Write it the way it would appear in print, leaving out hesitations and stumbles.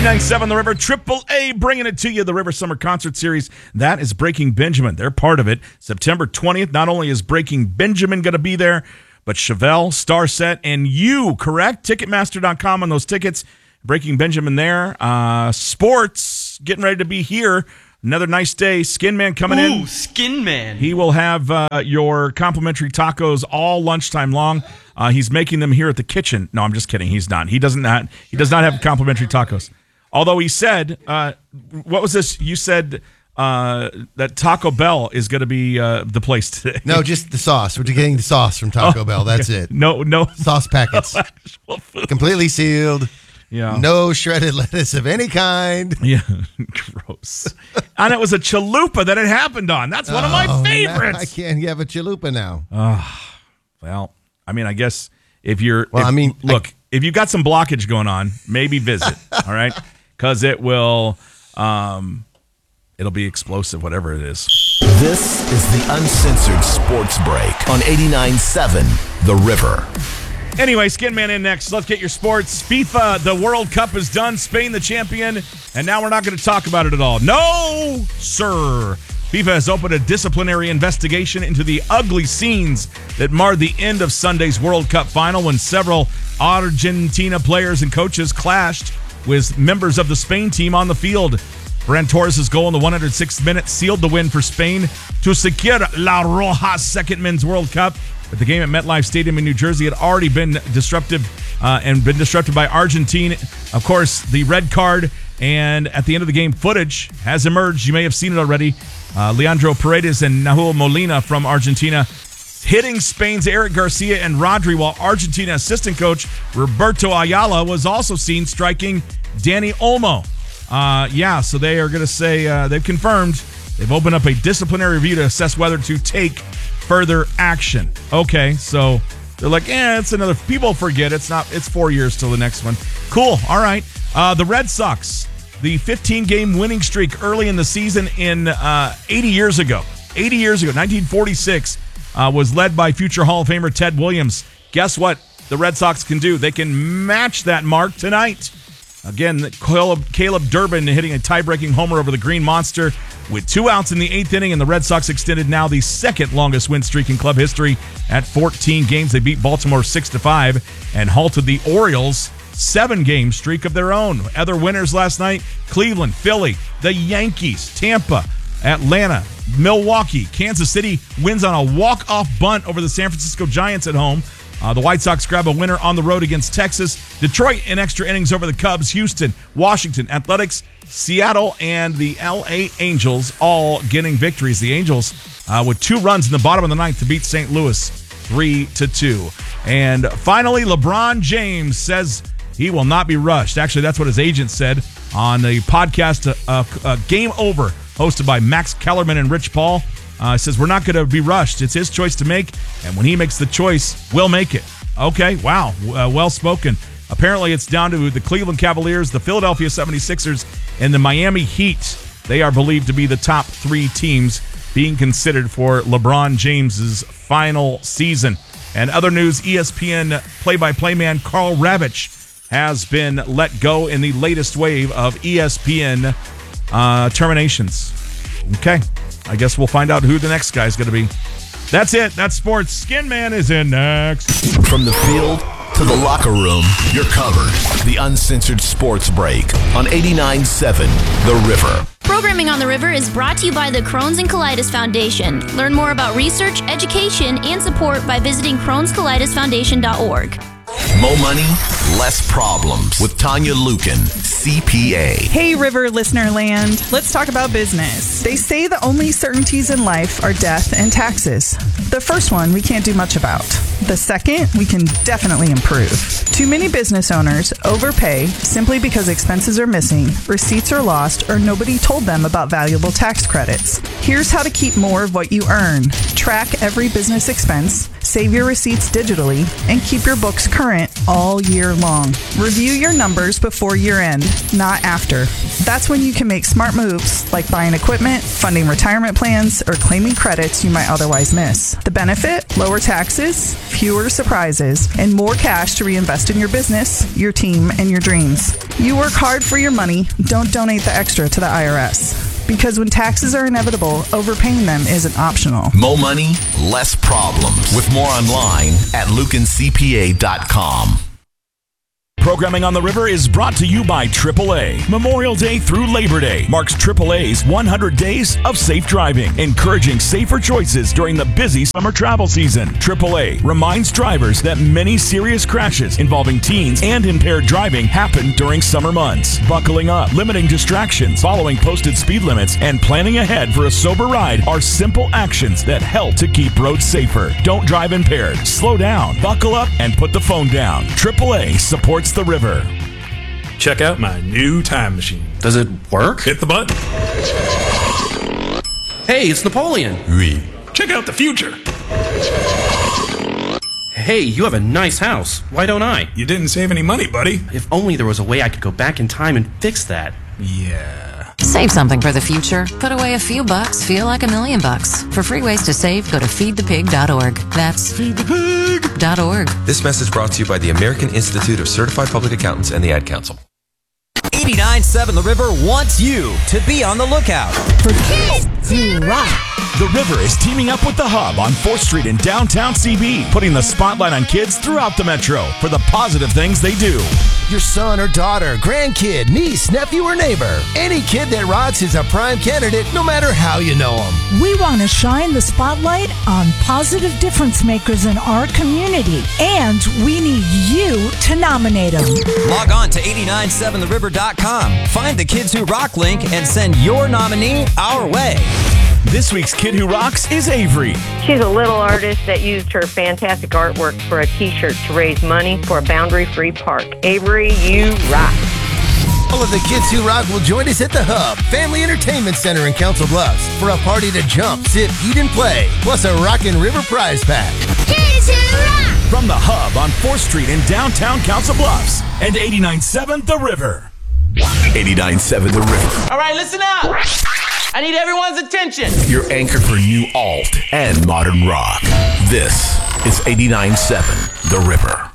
99.7 The River, Triple A, bringing it to you. The River Summer Concert Series. That is Breaking Benjamin. They're part of it. September 20th. Not only is Breaking Benjamin going to be there, but Chevelle, Starset, and you, correct? Ticketmaster.com on those tickets. Breaking Benjamin there. Sports, getting ready to be here. Another nice day. Skin Man coming in. Ooh, Skin Man. He will have your complimentary tacos all lunchtime long. He's making them here at the kitchen. No, I'm just kidding. He's not. He does not have complimentary tacos. Although he said, what was this? You said that Taco Bell is going to be the place today. No, just the sauce. We're getting the sauce from Taco Bell. That's it. No sauce packets. No actual food. Completely sealed. Yeah. No shredded lettuce of any kind. Yeah. Gross. And it was a chalupa that it happened on. That's one of my favorites. I can't have a chalupa now. Well, I mean, I guess if you're... if you've got some blockage going on, maybe visit, all right? Because it will... it'll be explosive, whatever it is. This is the Uncensored Sports Break on 89.7 The River. Anyway, Skin Man in next. Let's get your sports. FIFA, the World Cup is done. Spain, the champion. And now we're not going to talk about it at all. No, sir. FIFA has opened a disciplinary investigation into the ugly scenes that marred the end of Sunday's World Cup final when several Argentina players and coaches clashed with members of the Spain team on the field. Ferran Torres' goal in the 106th minute sealed the win for Spain to secure La Roja's second Men's World Cup. But the game at MetLife Stadium in New Jersey had already been disrupted by Argentina. Of course, the red card, and at the end of the game, footage has emerged. You may have seen it already. Leandro Paredes and Nahuel Molina from Argentina hitting Spain's Eric Garcia and Rodri, while Argentina assistant coach Roberto Ayala was also seen striking Dani Olmo. So they are going to say they've confirmed they've opened up a disciplinary review to assess whether to take further action. Okay, so they're like, it's another. People forget it's 4 years till the next one. Cool. All right. The Red Sox, the 15-game winning streak early in the season in 80 years ago, 1946, was led by future Hall of Famer Ted Williams. Guess what? The Red Sox can do. They can match that mark tonight. Again, Caleb Durbin hitting a tie-breaking homer over the Green Monster with 2 outs in the 8th inning, and the Red Sox extended now the second longest win streak in club history at 14 games. They beat Baltimore 6-5 and halted the Orioles' 7-game streak of their own. Other winners last night: Cleveland, Philly, the Yankees, Tampa, Atlanta, Milwaukee. Kansas City wins on a walk-off bunt over the San Francisco Giants at home. The White Sox grab a winner on the road against Texas. Detroit in extra innings over the Cubs. Houston, Washington, Athletics, Seattle, and the L.A. Angels all getting victories. The Angels with 2 runs in the bottom of the ninth to beat St. Louis 3-2. And finally, LeBron James says he will not be rushed. Actually, that's what his agent said on the podcast Game Over, hosted by Max Kellerman and Rich Paul. Says we're not going to be rushed. It's his choice to make, and when he makes the choice, we'll make it. Okay, wow, well spoken. Apparently, it's down to the Cleveland Cavaliers, the Philadelphia 76ers, and the Miami Heat. They are believed to be the top 3 teams being considered for LeBron James's final season. And other news: ESPN play-by-play man Carl Ravitch has been let go in the latest wave of ESPN terminations. Okay. I guess we'll find out who the next guy is going to be. That's it. That's sports. Skin Man is in next. From the field to the locker room, you're covered. The Uncensored Sports Break on 89.7 The River. Programming on The River is brought to you by the Crohn's and Colitis Foundation. Learn more about research, education, and support by visiting Crohn'sColitisFoundation.org. Mo money, less problems with Tanya Lukin, CPA. Hey, River listener land. Let's talk about business. They say the only certainties in life are death and taxes. The first one we can't do much about. The second, we can definitely improve. Too many business owners overpay simply because expenses are missing, receipts are lost, or nobody told them about valuable tax credits. Here's how to keep more of what you earn. Track every business expense, save your receipts digitally, and keep your books current all year long. Review your numbers before year end, not after. That's when you can make smart moves like buying equipment, funding retirement plans, or claiming credits you might otherwise miss. The benefit? Lower taxes, fewer surprises, and more cash to reinvest in your business, your team, and your dreams. You work hard for your money. Don't donate the extra to the IRS. Because when taxes are inevitable, overpaying them isn't optional. More money, less problems. With more online at lucancpa.com. Programming on the River is brought to you by AAA. Memorial Day through Labor Day marks AAA's 100 days of safe driving, encouraging safer choices during the busy summer travel season. AAA reminds drivers that many serious crashes involving teens and impaired driving happen during summer months. Buckling up, limiting distractions, following posted speed limits, and planning ahead for a sober ride are simple actions that help to keep roads safer. Don't drive impaired. Slow down, buckle up, and put the phone down. AAA supports the river. Check out my new time machine. Does it work? Hit the button. Hey, it's Napoleon. Oui. Check out the future. Hey, you have a nice house. Why don't I? You didn't save any money, buddy. If only there was a way I could go back in time and fix that. Yeah. Save something for the future. Put away a few bucks, feel like $1 million. For free ways to save, go to feedthepig.org. That's feedthepig.org. This message brought to you by the American Institute of Certified Public Accountants and the Ad Council. 89.7 The River wants you to be on the lookout for Kids Who Rock. The River is teaming up with The Hub on 4th Street in downtown CB, putting the spotlight on kids throughout the metro for the positive things they do. Your son or daughter, grandkid, niece, nephew, or neighbor. Any kid that rocks is a prime candidate, no matter how you know them. We want to shine the spotlight on positive difference makers in our community, and we need you to nominate them. Log on to 897theriver.com. Find the Kids Who Rock link and send your nominee our way. This week's Kid Who Rocks is Avery. She's a little artist that used her fantastic artwork for a t-shirt to raise money for a boundary-free park. Avery, you rock. All of the Kids Who Rock will join us at the Hub Family Entertainment Center in Council Bluffs for a party to jump, sip, eat, and play, plus a Rockin' River prize pack. Kids Who Rock! From the Hub on 4th Street in downtown Council Bluffs and 89.7 The River. 89.7 The River. All right, listen up. I need everyone's attention. Your anchor for new alt and modern rock. This is 89.7 The River.